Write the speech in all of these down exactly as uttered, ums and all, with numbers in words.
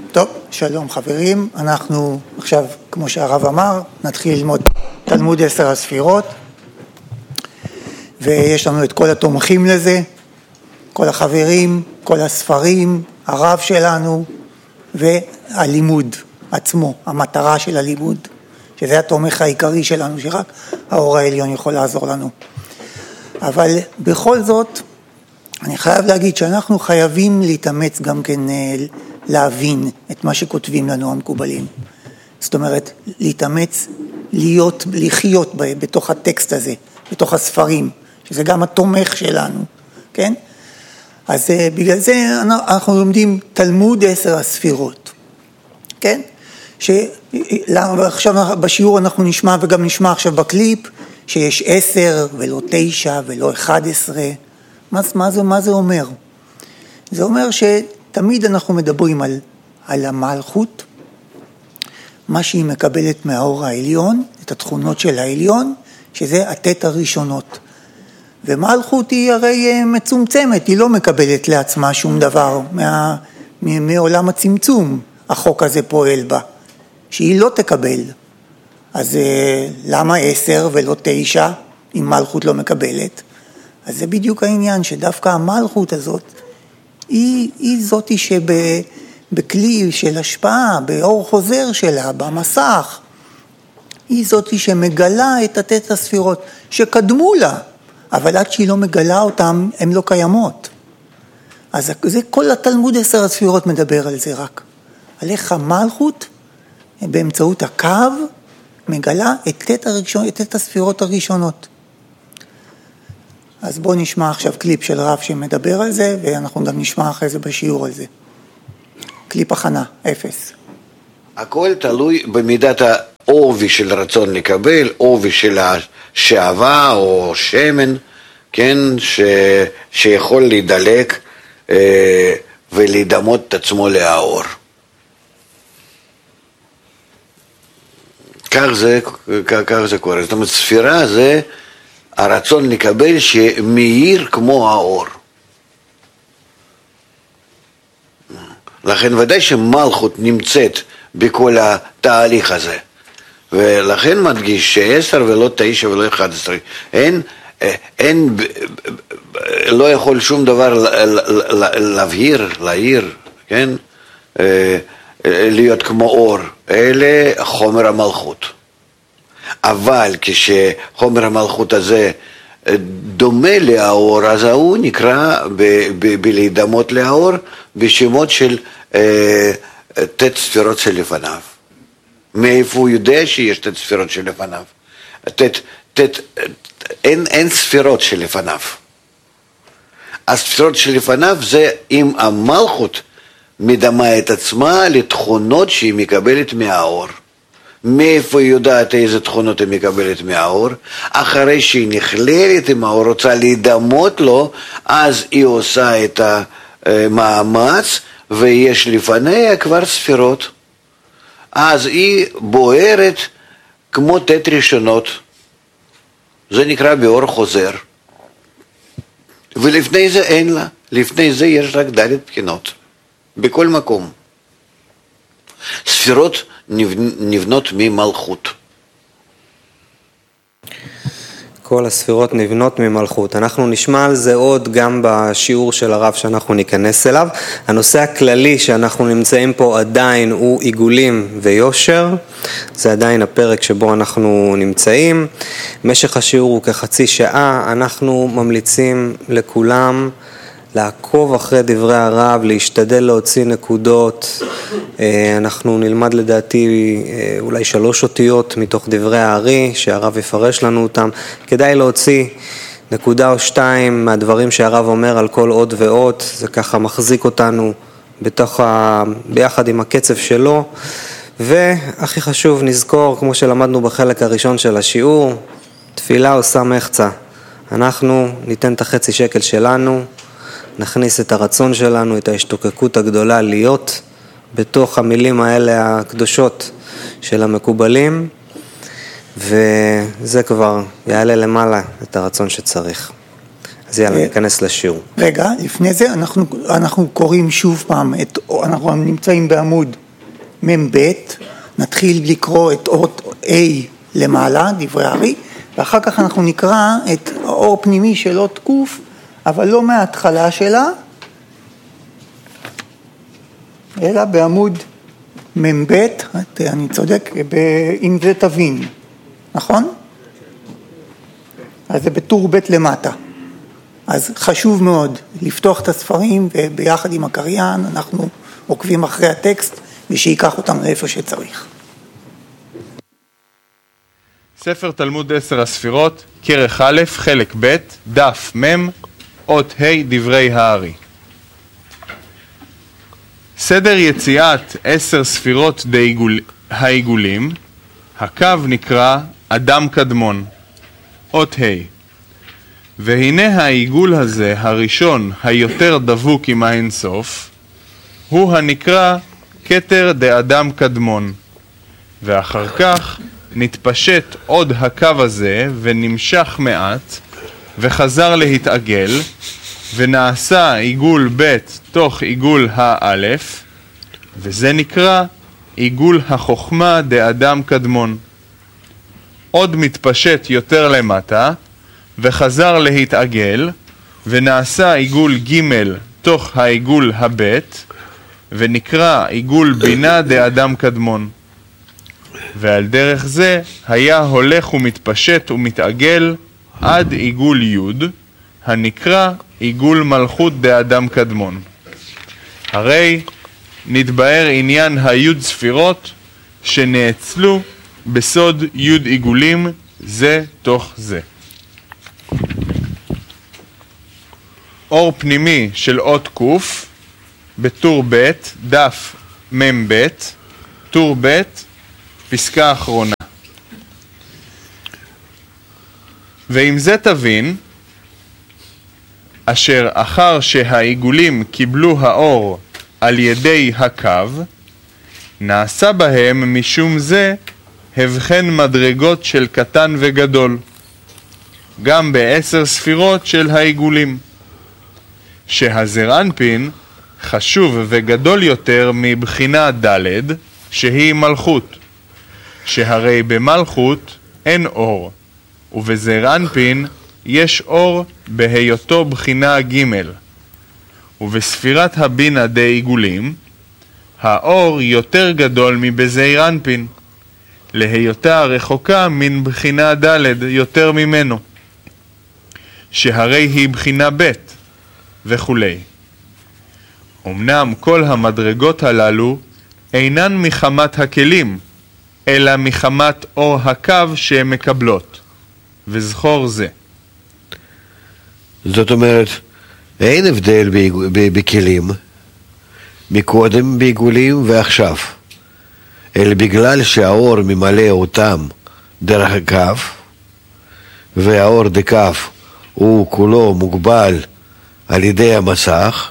טוב, שלום חברים, אנחנו עכשיו, כמו שהרב אמר, נתחיל ללמוד תלמוד עשר הספירות, ויש לנו את כל התומכים לזה, כל החברים, כל הספרים, הרב שלנו, והלימוד עצמו, המטרה של הלימוד, שזה התומך העיקרי שלנו, שרק האור העליון יכול לעזור לנו. אבל בכל זאת, אני חייב להגיד שאנחנו חייבים להתאמץ גם כן להבין את מה שכותבים לנו המקובלים. זאת אומרת, להתאמץ, להיות, לחיות בתוך הטקסט הזה, בתוך הספרים, שזה גם התומך שלנו, כן? אז בגלל זה אנחנו לומדים תלמוד עשר הספירות, כן? שעכשיו בשיעור אנחנו נשמע וגם נשמע עכשיו בקליפ, שיש עשר ולא תשע ולא אחד עשרה. מה, מה, זה, מה זה אומר? זה אומר שתמיד אנחנו מדברים על, על המלכות, מה שהיא מקבלת מהאור העליון, את התכונות של העליון, שזה התת הראשונות. ומלכות היא הרי מצומצמת, היא לא מקבלת לעצמה שום דבר מה, מעולם הצמצום, החוק הזה פועל בה, שהיא לא תקבל. אז למה עשר ולא תשע, אם מלכות לא מקבלת? אז זה בדיוק העניין, שדווקא המלכות הזאת, היא, היא זאת שבכלי של השפעה, באור חוזר שלה, במסך, היא זאת שמגלה את התת הספירות, שקדמו לה, אבל עד שהיא לא מגלה אותם, הן לא קיימות. אז זה כל התלמוד עשר הספירות מדבר על זה רק. על איך המלכות, באמצעות הקו, מגלה את תת הראשון, את תת הספירות הראשונות. אז בואו נשמע עכשיו קליפ של רב שמדבר על זה, ואנחנו גם נשמע אחרי זה בשיעור על זה. קליפ הכנה, אפס. הכל תלוי במידת העובי של רצון לקבל, עובי של השעבה או שמן, כן, ש... שיכול להידלק אה, ולהידמות את עצמו לאור. כך זה, כך זה קורה. זאת אומרת, ספירה זה הרצון לקבל שמאיר כמו האור. לכן ודאי שמלכות נמצאת בכל התהליך הזה. ולכן מדגיש שעשר ולא תשע ולא אחד עשרה. אין, אין, לא יכול שום דבר להבהיר, להעיר, כן? להיות כמו אור. אלה חומר המלכות. אבל כשחומר המלכות הזה דומה לאור, אז הוא נקרא בלהידמות לאור בשמות של תת ספירות שלפניו. מאיפה הוא יודע שיש תת ספירות שלפניו? תת, תת, אין, אין ספירות שלפניו. הספירות שלפניו זה אם המלכות מדמה את עצמה לתכונות שהיא מקבלת מהאור. מאיפה היא יודעת איזה תכונות היא מקבלת מהאור? אחרי שהיא נכללת עם האור, רוצה להידמות לו, אז היא עושה את המאמץ, ויש לפניה כבר ספירות. אז היא בוערת כמו תת ראשונות. זה נקרא באור חוזר. ולפני זה אין לה. לפני זה יש רק דלת בחינות. בכל מקום. ספירות נבנות ממלכות. כל הספירות נבנות ממלכות. אנחנו נשמע על זה עוד גם בשיעור של הרב שאנחנו ניכנס אליו. הנושא הכללי שאנחנו נמצאים פה עדיין הוא עיגולים ויושר. זה עדיין הפרק שבו אנחנו נמצאים. משך השיעור הוא כחצי שעה. אנחנו ממליצים לכולם לעקוב אחרי דברי הרב, להשתדל להוציא נקודות. אנחנו נלמד לדעתי אולי שלוש אותיות מתוך דברי הארי, שהרב יפרש לנו אותם. כדאי להוציא נקודה או שתיים מהדברים שהרב אומר על כל עוד ועוד, זה ככה מחזיק אותנו בתוך ה... ביחד עם הקצב שלו. והכי חשוב נזכור, כמו שלמדנו בחלק הראשון של השיעור, תפילה עושה מחצה. אנחנו ניתן את החצי שקל שלנו, נכניס את הרצון שלנו, את ההשתוקקות הגדולה להיות בתוך המילים האלה הקדושות של המקובלים, וזה כבר יעלה למעלה את הרצון שצריך. אז יאללה, ניכנס לשיעור. רגע, לפני זה אנחנו, אנחנו קוראים שוב פעם, את, אנחנו נמצאים בעמוד מב', נתחיל לקרוא את אות A למעלה, דברי הארי, ואחר כך אנחנו נקרא את האור פנימי של אות ק', אבל לא מההתחלה שלה, אלא בעמוד מב', אני צודק, אם זה תבין, נכון? אז זה בטור ב' למטה. אז חשוב מאוד לפתוח את הספרים, וביחד עם הקריין אנחנו עוקבים אחרי הטקסט, ושיקח אותם לאיפה שצריך. ספר תלמוד עשר הספירות, כרך א', חלק ב', דף מ', אות ה', דברי הארי. סדר יציאת עשר ספירות דעיגול, העיגולים, הקו נקרא אדם קדמון, אות ה'. והנה העיגול הזה, הראשון, היותר דבוק עם האינסוף, הוא הנקרא כתר דאדם קדמון. ואחר כך נתפשט עוד הקו הזה ונמשך מעט, וחזר להתעגל, ונעשה עיגול ב' תוך עיגול האלף, וזה נקרא עיגול החוכמה דאדם קדמון. עוד מתפשט יותר למטה, וחזר להתעגל, ונעשה עיגול ג' תוך העיגול הבית, ונקרא עיגול בינה דאדם קדמון. ועל דרך זה היה הולך ומתפשט ומתעגל עד עיגול י', הנקרא עיגול מלכות דאדם קדמון. הרי נתבאר עניין היוד ספירות שנאצלו בסוד יוד עיגולים זה תוך זה. אור פנימי של אות ק' בטור ב', דף מ' ב', טור ב', פסקה אחרונה. ועם זה תבין, אשר אחר שהעיגולים קיבלו האור על ידי הקו, נעשה בהם משום זה הבחן מדרגות של קטן וגדול, גם בעשר ספירות של העיגולים, שהזר אנפין חשוב וגדול יותר מבחינה ד' שהיא מלכות, שהרי במלכות אין אור, ובזר אנפין יש אור בהיותו בחינה ג', ובספירת הבינה דעיגולים האור יותר גדול מבזעיר אנפין, להיותה רחוקה מן בחינה ד' יותר ממנו, שהרי היא בחינה ב' וכולי. אמנם כל המדרגות הללו אינן מחמת הכלים, אלא מחמת אור הקו שהן מקבלות, וזכור זה. זאת אומרת, אין הבדל בכלים, מקודם בעיגולים ועכשיו, אלא בגלל שהאור ממלא אותם דרך הקו, והאור דקו הוא כולו מוגבל על ידי המסך,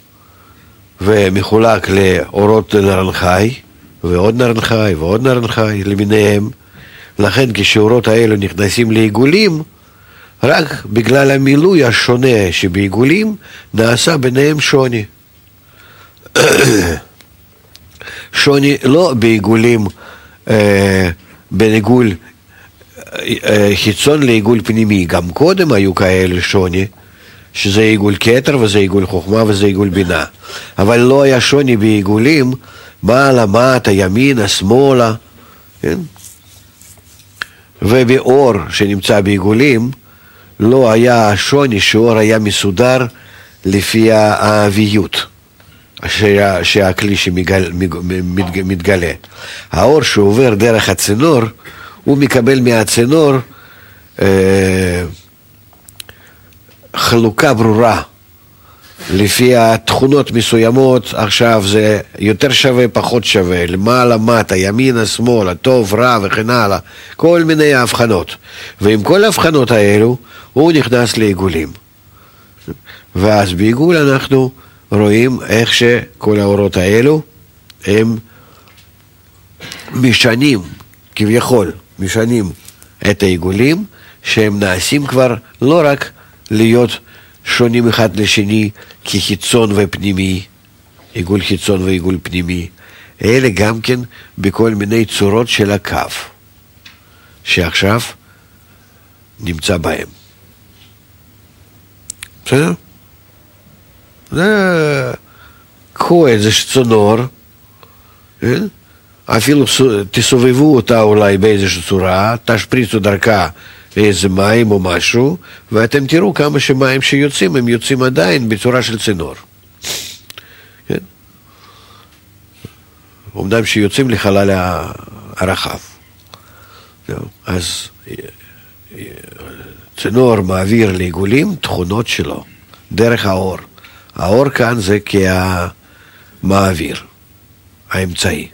ומחולק לאורות נרנחי, ועוד נרנחי ועוד נרנחי למיניהם. לכן כשאורות האלו נכנסים לעיגולים, רק בגלל המילוי השונה שבעיגולים נעשה ביניהם שוני. שוני לא בעיגולים, אה, בין עיגול אה, חיצון לעיגול פנימי, גם קודם היו כאלה שוני, שזה עיגול כתר וזה עיגול חוכמה וזה עיגול בינה, אבל לא היה שוני בעיגולים, מעלה, מטה, ימינה, שמאלה, כן? ובאור שנמצא בעיגולים, לא היה שוני שאור היה מסודר לפי האביות שה, שהכלי שמתגלה. האור שעובר דרך הצינור, הוא מקבל מהצינור אה, חלוקה ברורה לפי התכונות מסוימות. עכשיו זה יותר שווה, פחות שווה, למעלה, מטה, ימינה, שמאלה, טוב, רע וכן הלאה, כל מיני ההבחנות, ועם כל ההבחנות האלו הוא נכנס לעיגולים, ואז בעיגול אנחנו רואים איך שכל האורות האלו הם משנים, כביכול משנים את העיגולים, שהם נעשים כבר לא רק להיות שונים אחד לשני כחיצון ופנימי, עיגול חיצון ועיגול פנימי, אלה גם כן בכל מיני צורות של הקו, שעכשיו נמצא בהם. בסדר? זה... קחו איזה צינור, אפילו תסובבו אותה אולי באיזושהי צורה, תשפריצו דרכה איזה מים או משהו, ואתם תראו כמה שמים שיוצאים, הם יוצאים עדיין בצורה של צינור. כן? אומנם שיוצאים לחלל הרחב. אז צינור מעביר לעיגולים תכונות שלו, דרך האור. האור כאן זה כמעביר, האמצעי.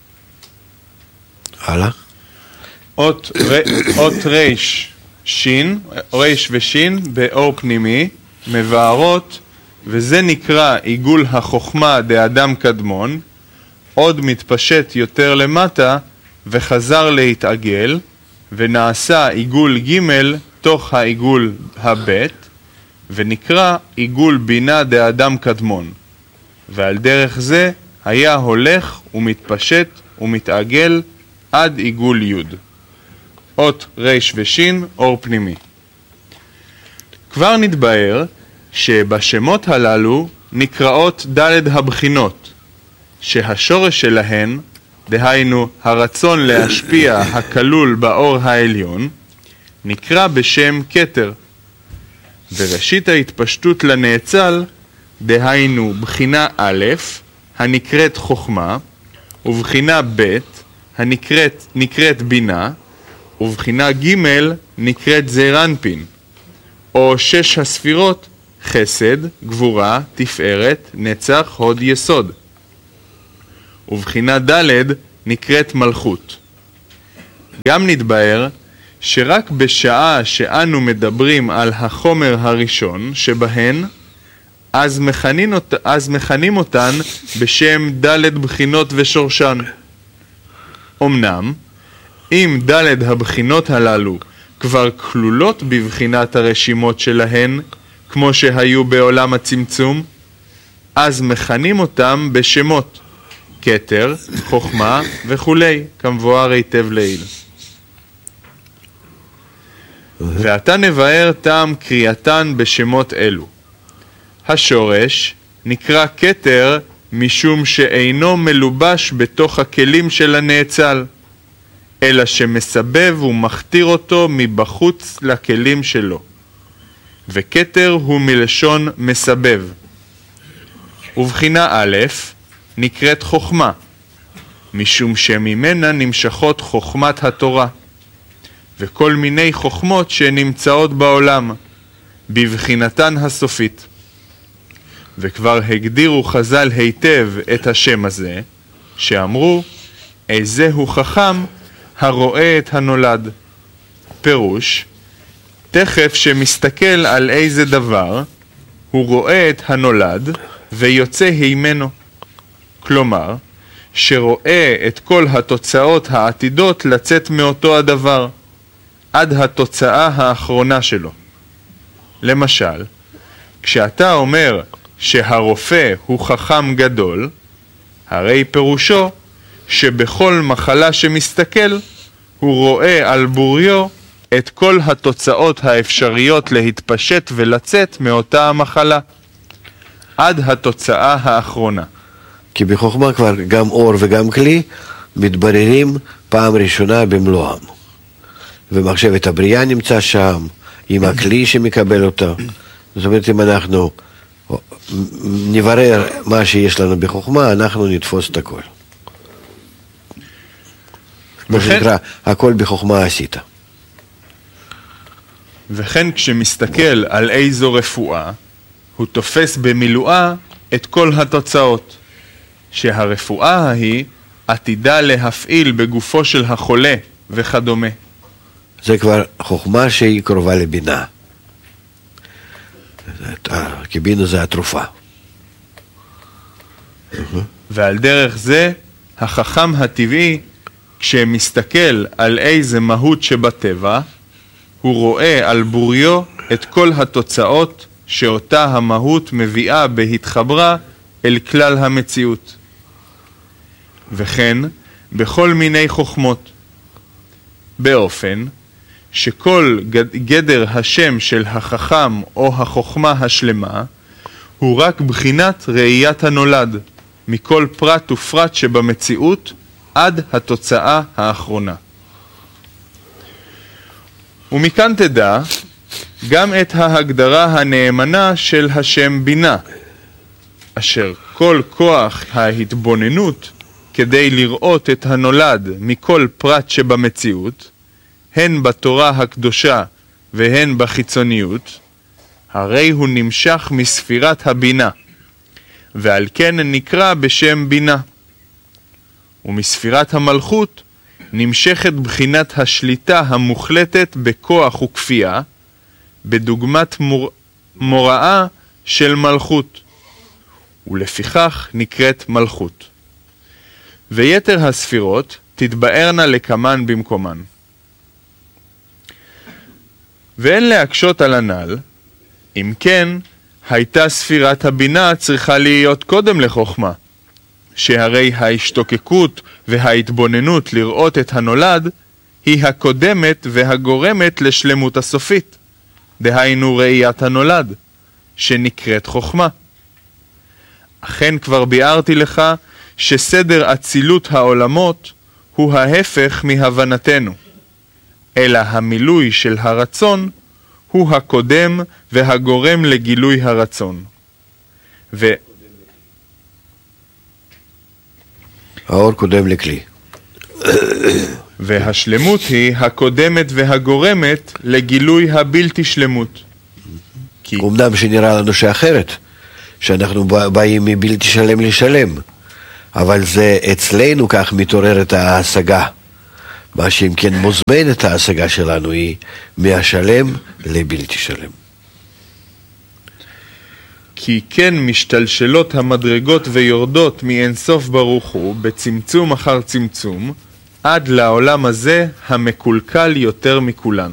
הלאה. אות, ר, אות ריש, שין, ריש ושין באור פנימי, מבארות, וזה נקרא עיגול החוכמה דאדם קדמון, עוד מתפשט יותר למטה וחזר להתעגל, ונעשה עיגול ג' תוך העיגול הבית, ונקרא עיגול בינה דאדם קדמון, ועל דרך זה היה הולך ומתפשט ומתעגל עד עיגול י'. אות ריש ושין, אור פנימי. כבר נתבהר שבשמות הללו נקראות ד' הבחינות, שהשורש שלהן, דהיינו הרצון להשפיע הכלול באור העליון, נקרא בשם כתר. וראשית ההתפשטות לנאצל, דהיינו בחינה א', הנקראת חוכמה, ובחינה ב', הנקראת נקראת בינה, ובחינה ג' נקראת זעירנפין, או שש הספירות, חסד, גבורה, תפארת, נצח, הוד, יסוד. ובחינה ד' נקראת מלכות. גם נתבהר שרק בשעה שאנו מדברים על החומר הראשון שבהן, אז מכנים, אות... אז מכנים אותן בשם ד' בחינות ושורשן. אמנם, אם ד' הבחינות הללו כבר כלולות בבחינת הרשימות שלהן, כמו שהיו בעולם הצמצום, אז מכנים אותם בשמות, כתר, חוכמה וכולי, כמבואר היטב לעיל. ועתה נבהר טעם קריאתן בשמות אלו. השורש נקרא כתר משום שאינו מלובש בתוך הכלים של הנאצל, אלא שמסבב ומכתיר אותו מבחוץ לכלים שלו. וכתר הוא מלשון מסבב. ובחינה א' נקראת חוכמה, משום שממנה נמשכות חוכמת התורה, וכל מיני חוכמות שנמצאות בעולם, בבחינתן הסופית. וכבר הגדירו חז"ל היטב את השם הזה, שאמרו, איזהו חכם הרואה את הנולד. פירוש, תכף שמסתכל על איזה דבר, הוא רואה את הנולד ויוצא הימנו. כלומר, שרואה את כל התוצאות העתידות לצאת מאותו הדבר, עד התוצאה האחרונה שלו. למשל, כשאתה אומר שהרופא הוא חכם גדול, הרי פירושו שבכל מחלה שמסתכל, הוא רואה על בוריו את כל התוצאות האפשריות להתפשט ולצאת מאותה המחלה, עד התוצאה האחרונה. כי בחוכמה כבר גם אור וגם כלי מתבררים פעם ראשונה במלואם. ומחשבת הבריאה נמצא שם, עם הכלי שמקבל אותו. זאת אומרת, אם אנחנו נברר מה שיש לנו בחוכמה, אנחנו נתפוס את הכל. כמו שנקרא, הכל בחוכמה עשית. וכן כשמסתכל על איזו רפואה, הוא תופס במילואה את כל התוצאות, שהרפואה ההיא עתידה להפעיל בגופו של החולה וכדומה. זה כבר חוכמה שהיא קרובה לבינה. כי בינה זה התרופה. ועל דרך זה, החכם הטבעי, כשמסתכל על איזה מהות שבטבע, הוא רואה על בוריו את כל התוצאות שאותה המהות מביאה בהתחברה אל כלל המציאות. וכן בכל מיני חוכמות, באופן שכל גדר השם של החכם או החוכמה השלמה הוא רק בחינת ראיית הנולד, מכל פרט ופרט שבמציאות עד התוצאה האחרונה. ומכאן תדע גם את ההגדרה הנאמנה של השם בינה, אשר כל כוח ההתבוננות כדי לראות את הנולד מכל פרט שבמציאות, הן בתורה הקדושה והן בחיצוניות, הרי הוא נמשך מספירת הבינה, ועל כן נקרא בשם בינה. ומספירת המלכות נמשכת בחינת השליטה המוחלטת בכוח וכפייה, בדוגמת מור... מוראה של מלכות, ולפיכך נקראת מלכות. ויתר הספירות תתבארנה לקמן במקומן. ואין להקשות על הנ"ל, אם כן, הייתה ספירת הבינה צריכה להיות קודם לחוכמה, שהרי ההשתוקקות וההתבוננות לראות את הנולד היא הקודמת והגורמת לשלמות הסופית, דהיינו ראיית הנולד, שנקראת חוכמה. אכן כבר ביארתי לך שסדר אצילות העולמות הוא ההפך מהבנתנו, אלא המילוי של הרצון הוא הקודם והגורם לגילוי הרצון. ו... האור קודם לכלי. והשלמות היא הקודמת והגורמת לגילוי הבלתי שלמות. כי... אמנם שנראה לנו שאחרת, שאנחנו באים מבלתי שלם לשלם, אבל זה אצלנו כך מתעוררת ההשגה. מה שאם כן מוזמנת ההשגה שלנו היא מהשלם לבלתי שלם. כי כן משתלשלות המדרגות ויורדות מאינסוף ברוך הוא בצמצום אחר צמצום, עד לעולם הזה המקולקל יותר מכולן.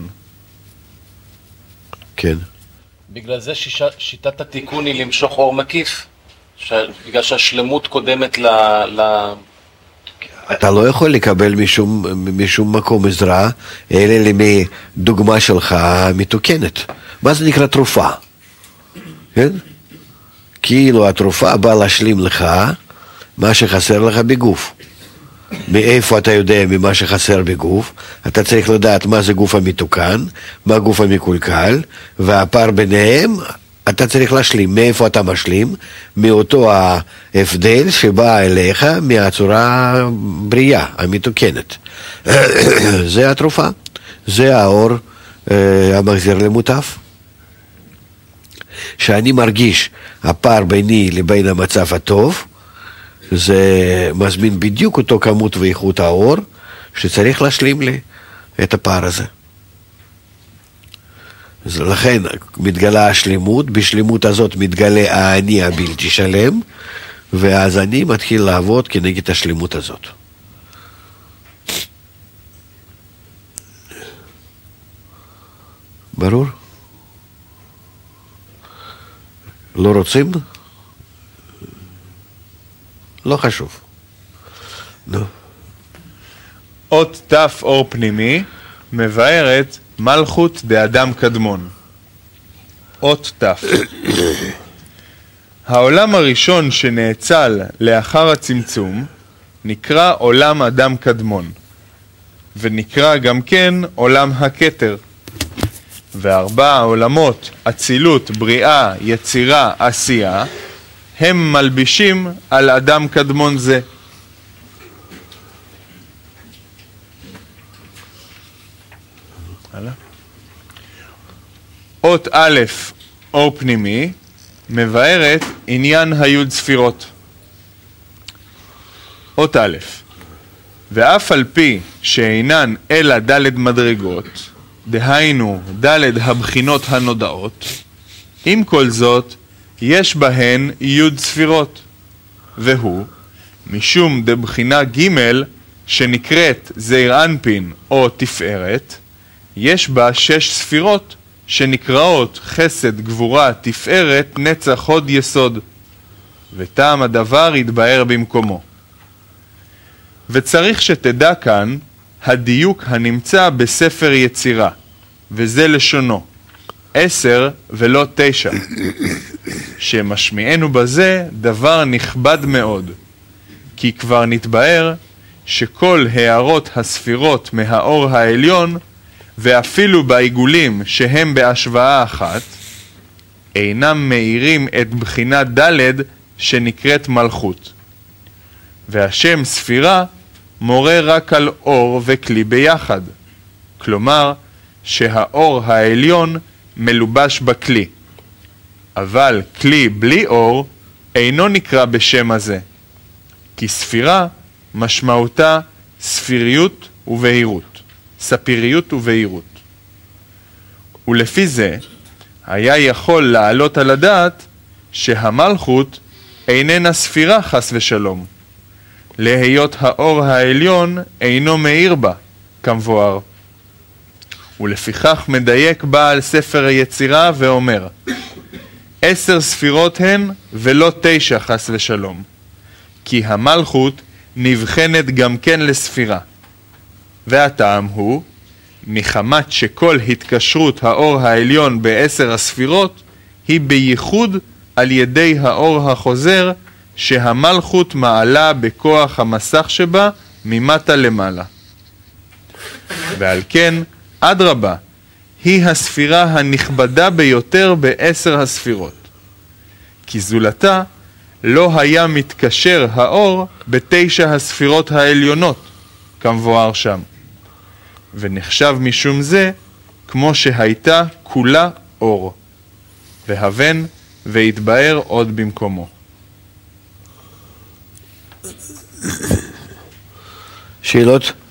כן. בגלל זה שישה, שיטת התיקון היא למשוך אור מקיף, ש... בגלל שהשלמות קודמת ל... ל... אתה לא יכול לקבל משום, משום מקום עזרה, אלא מדוגמה שלך מתוקנת. מה זה נקרא תרופה? כן? כאילו התרופה באה להשלים לך מה שחסר לך בגוף. מאיפה אתה יודע ממה שחסר בגוף? אתה צריך לדעת מה זה גוף המתוקן, מה גוף המקולקל, והפער ביניהם אתה צריך להשלים. מאיפה אתה משלים? מאותו ההבדל שבא אליך מהצורה בריאה, המתוקנת. זה התרופה, זה האור המחזיר למוטף. שאני מרגיש הפער ביני לבין המצב הטוב, זה מזמין בדיוק אותו כמות ואיכות האור שצריך להשלים לי את הפער הזה. אז לכן מתגלה השלמות, בשלמות הזאת מתגלה האני הבלתי שלם, ואז אני מתחיל לעבוד כנגד השלמות הזאת. ברור? לא רוצים? לא חשוב. נו. אות תף אור פנימי מבארת מלכות דאדם קדמון. אות תף. העולם הראשון שנאצל לאחר הצמצום נקרא עולם אדם קדמון, ונקרא גם כן עולם הכתר. וארבע העולמות, אצילות, בריאה, יצירה, עשייה, הם מלבישים על אדם קדמון זה. אות א', אור פנימי, מבארת עניין היוד ספירות. אות א', ואף על פי שאינן אלא ד' מדרגות, דהיינו ד' הבחינות הנודעות, עם כל זאת יש בהן יוד ספירות, והוא משום דבחינה ג' שנקראת זעיר אנפין או תפארת, יש בה שש ספירות שנקראות חסד, גבורה, תפארת, נצח, הוד, יסוד. וטעם הדבר יתבאר במקומו. וצריך שתדע כאן הדיוק הנמצא בספר יצירה, וזה לשונו, עשר ולא תשע, שמשמיענו בזה דבר נכבד מאוד, כי כבר נתבאר שכל הערות הספירות מהאור העליון, ואפילו בעיגולים שהם בהשוואה אחת, אינם מאירים את בחינת ד' שנקראת מלכות. והשם ספירה מורה רק על אור וכלי ביחד, כלומר שהאור העליון מלובש בכלי, אבל כלי בלי אור אינו נקרא בשם הזה, כי ספירה משמעותה ספיריות ובהירות, ספיריות ובהירות. ולפי זה היה יכול לעלות על הדעת שהמלכות איננה ספירה חס ושלום, להיות האור העליון אינו מאיר בה, כמבואר. ולפיכך מדייק בעל ספר היצירה ואומר, עשר ספירות הן ולא תשע חס ושלום, כי המלכות נבחנת גם כן לספירה. והטעם הוא, מחמת שכל התקשרות האור העליון בעשר הספירות היא בייחוד על ידי האור החוזר שהמלכות מעלה בכוח המסך שבה ממטה למעלה. ועל כן, אדרבה, היא הספירה הנכבדה ביותר בעשר הספירות. כי זולתה לא היה מתקשר האור בתשע הספירות העליונות, כמבואר שם. ונחשב משום זה כמו שהייתה כולה אור. והבן והתבאר עוד במקומו. שאלות?